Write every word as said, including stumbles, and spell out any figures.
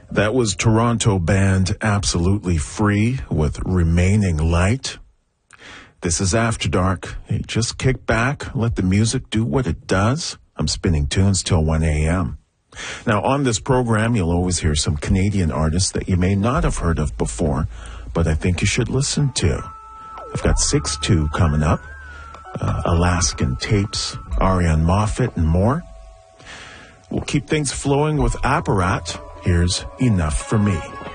That was Toronto band Absolutely Free with Remaining Light. This is After Dark. Hey, just kick back, let the music do what it does. I'm spinning tunes till one a.m. Now, on this program, you'll always hear some Canadian artists that you may not have heard of before, but I think you should listen to. I've got six two coming up, uh, Alaskan Tapes, Ariane Moffat, and more. We'll keep things flowing with Apparat. Here's Enough for Me.